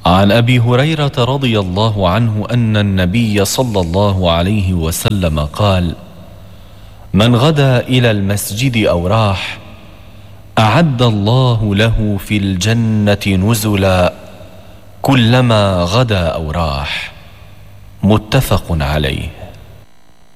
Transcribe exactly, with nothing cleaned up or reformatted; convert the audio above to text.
عن أبي هريرة رضي الله عنه أن النبي صلى الله عليه وسلم قال: من غدا إلى المسجد أو راح أعد الله له في الجنة نزلا كلما غدا أو راح. متفق عليه.